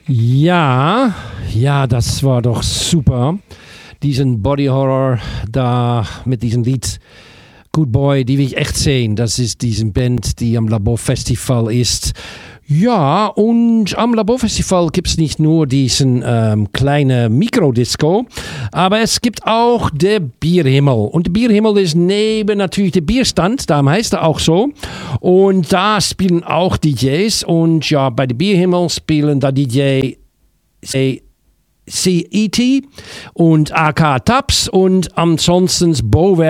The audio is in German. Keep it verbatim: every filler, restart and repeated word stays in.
Ja, ja, das war doch super. Diesen Body Horror da mit diesem Lied Good Boy, die will ich echt sehen. Das ist diese Band, die am Laborfestival ist. Ja, und am Laborfestival gibt es nicht nur diesen ähm, kleinen Mikrodisco, aber es gibt auch der Bierhimmel. Und der Bierhimmel ist neben natürlich der Bierstand, darum heißt er auch so. Und da spielen auch D Js. Und ja, bei der Bierhimmel spielen da D J C E T und A K Taps und ansonsten Bower.